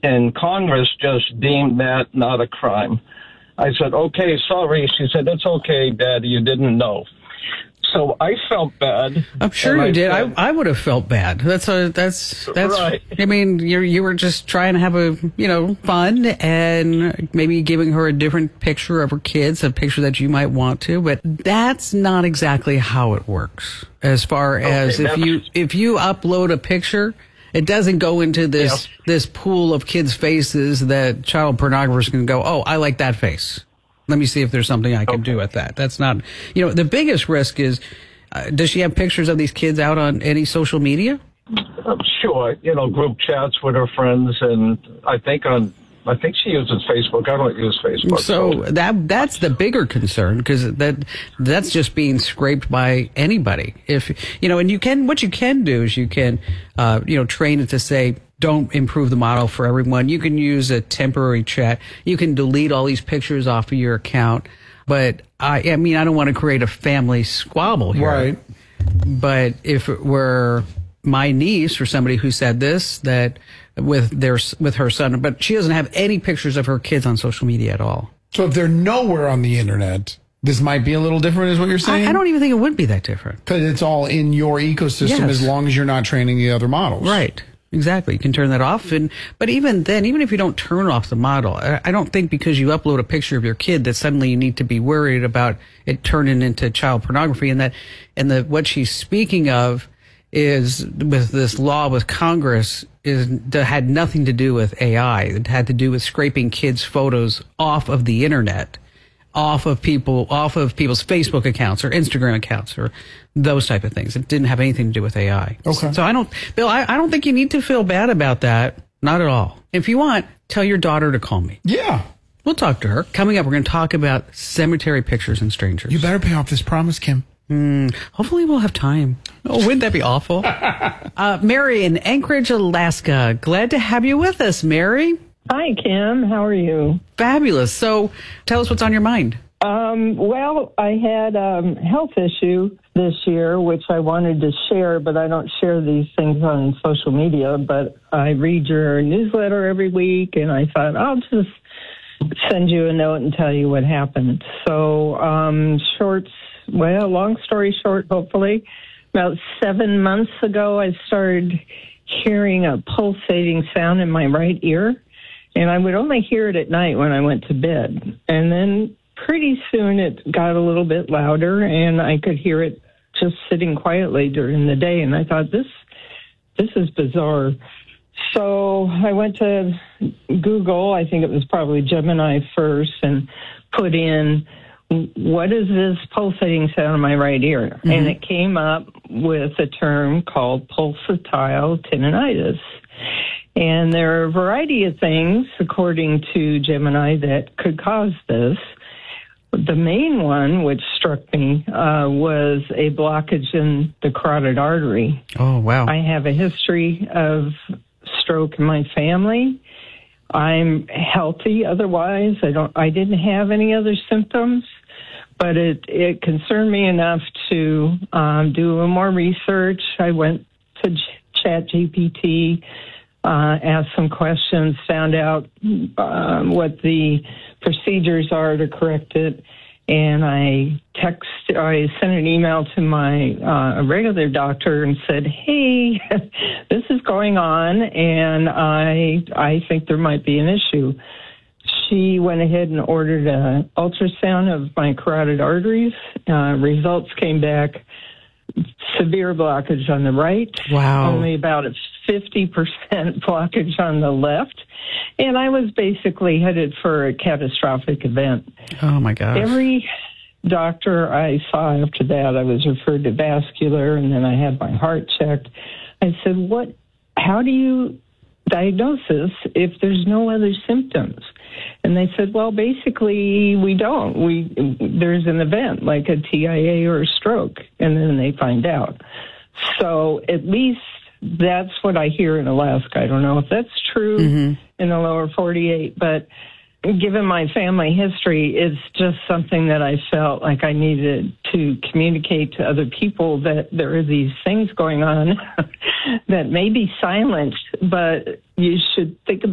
and Congress just deemed that not a crime. I said, okay, sorry. She said, it's okay, Daddy, you didn't know. So I felt bad. I'm sure you did. I would have felt bad. That's right. I mean, you were just trying to have a, fun and maybe giving her a different picture of her kids, a picture that you might want to, but that's not exactly how it works. As far as if you upload a picture, it doesn't go into this pool of kids' faces that child pornographers can go, oh, I like that face. Let me see if there's something I can do with that. That's not, the biggest risk is, does she have pictures of these kids out on any social media? Sure. Group chats with her friends, and I think she uses Facebook. I don't use Facebook. So that's the bigger concern, because that's just being scraped by anybody. If, and what you can do is you can, train it to say, don't improve the model for everyone. You can use a temporary chat. You can delete all these pictures off of your account. But I don't want to create a family squabble here. Right. But if it were my niece or somebody who said this, that with her son, but she doesn't have any pictures of her kids on social media at all. So if they're nowhere on the internet, this might be a little different, is what you're saying? I don't even think it would be that different. Because it's all in your ecosystem, as long as you're not training the other models. Right. Exactly. You can turn that off. But even then, even if you don't turn off the model, I don't think because you upload a picture of your kid that suddenly you need to be worried about it turning into child pornography. And what she's speaking of is with this law with Congress that had nothing to do with AI. It had to do with scraping kids' photos off of the internet, off of people's Facebook accounts or Instagram accounts or those type of things. It didn't have anything to do with AI. Okay. So I don't think you need to feel bad about that. Not at all. If you want, tell your daughter to call me. Yeah. We'll talk to her. Coming up, we're going to talk about cemetery pictures and strangers. You better pay off this promise, Kim. Hopefully we'll have time. Oh, wouldn't that be awful? Mary in Anchorage, Alaska. Glad to have you with us, Mary. Hi, Kim. How are you? Fabulous. So tell us what's on your mind. Well, I had a health issue this year, which I wanted to share, but I don't share these things on social media. But I read your newsletter every week, and I thought I'll just send you a note and tell you what happened. So, long story short, hopefully, about 7 months ago, I started hearing a pulsating sound in my right ear. And I would only hear it at night when I went to bed. And then pretty soon it got a little bit louder, and I could hear it just sitting quietly during the day. And I thought, this is bizarre. So I went to Google, I think it was probably Gemini first, and put in, what is this pulsating sound in my right ear? Mm-hmm. And it came up with a term called pulsatile tinnitus. And there are a variety of things, according to Gemini, that could cause this. The main one, which struck me, was a blockage in the carotid artery. Oh, wow. I have a history of stroke in my family. I'm healthy otherwise. I didn't have any other symptoms, but it concerned me enough to do a little more research. I went to ChatGPT, asked some questions, found out what the procedures are to correct it, and I sent an email to my regular doctor and said, hey, this is going on, and I think there might be an issue. She went ahead and ordered an ultrasound of my carotid arteries. Results came back, severe blockage on the right. Wow. Only about a 50% blockage on the left. And I was basically headed for a catastrophic event. Oh, my gosh. Every doctor I saw after that, I was referred to vascular, and then I had my heart checked. I said, how do you diagnose this if there's no other symptoms? And they said, well, basically, we don't. There's an event like a TIA or a stroke, and then they find out. So at least that's what I hear in Alaska. I don't know if that's true in the lower 48, but given my family history, it's just something that I felt like I needed to communicate to other people, that there are these things going on that may be silent, but you should think about